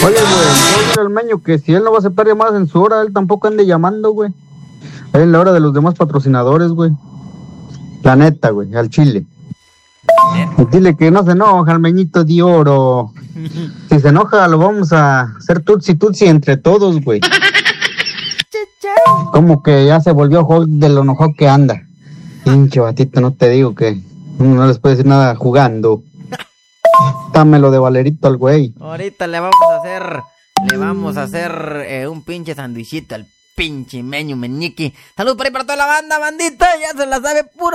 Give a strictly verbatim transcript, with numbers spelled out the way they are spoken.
Oye, güey, yo al Meño que si él no va a aceptar llamadas en su hora, él tampoco ande llamando, güey. Es en la hora de los demás patrocinadores, güey. La neta, güey, al chile. Y dile que no se enoja, al Meñito de oro. Si se enoja, lo vamos a hacer tutsi tutsi entre todos, güey. Como que ya se volvió Hulk de lo enojado que anda. Pinche batito, no te digo que no les puede decir nada jugando. Dámelo de Valerito al güey. Ahorita le vamos a hacer, le vamos a hacer eh, un pinche sandwichito al pinche Meño Meñiqui. Salud por ahí para toda la banda, bandita, ya se la sabe pura.